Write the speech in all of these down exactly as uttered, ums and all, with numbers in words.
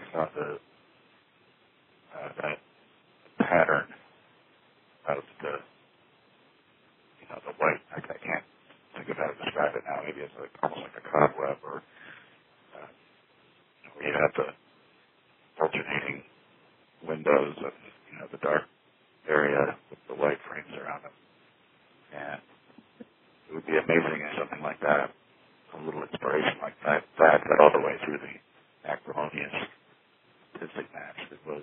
saw the uh, that pattern of the, you know, the white. I, I can't think of how to describe it now. Maybe it's like almost like a cobweb, or uh, where you have the alternating windows of, you know, the dark area with the white frames around them. And it would be amazing if something like that, a little inspiration like that, that got all the way through the acrimonious statistic match. It was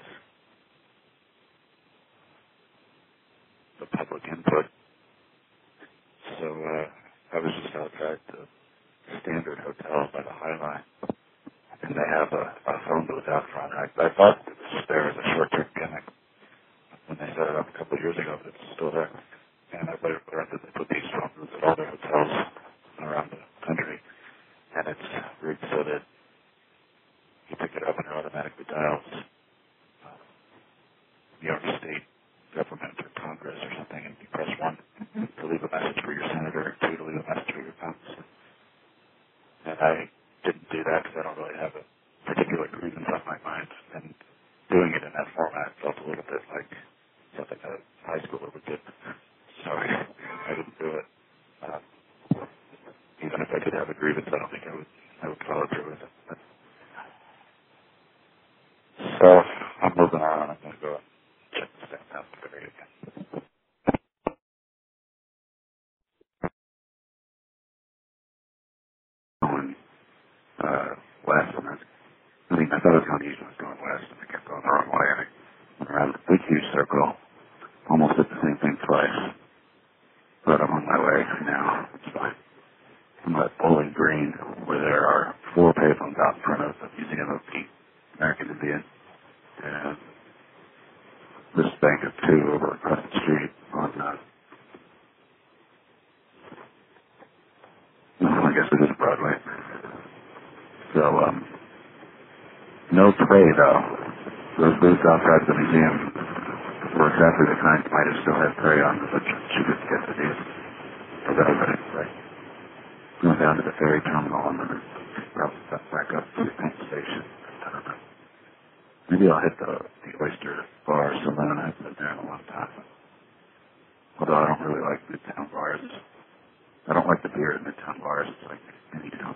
the public input. So uh, I was just outside the Standard Hotel by the High Line, and they have a, a phone booth out front. I, I thought it was there as a short-term gimmick when they set it up a couple of years ago, but it's still there. And I later learned that they put these phone booths at all their hotels around the country, and it's rigged so that you pick it up and it automatically dials uh, New York State government or Congress or something, and you press one to leave a message for your senator, two to leave a message for your congressman. And I didn't do that because I don't really have a particular grievance on my mind, and doing it in that format felt a little bit like something a high schooler would do. So I, I didn't do it. Uh, even if I did have a grievance, I don't think I would I would follow through with it. But, so I'm moving on. I'm going to go check this downtown area again. Going uh, west, and I, I mean, I thought I was going east, and I was going west, and I kept going the wrong way. I went around a big, huge circle, almost did the same thing twice, but I'm on my way now. It's fine. I'm at Bowling Green, where there are four pavements out in front of the Museum of the American Indian, and this bank of two over across the street on, uh, I guess it is Broadway. So, um, no prey though. Those booths outside the museum were exactly the kind you might have still had prey on, but she didn't get to these. So that was it. Right. Going down to the ferry terminal and then probably back up to the train station. I don't know. Maybe I'll hit the, the Oyster Bar Saloon. I haven't been there in a long time. Although I don't really like Midtown bars. I don't like the beer at Midtown bars. It's like any town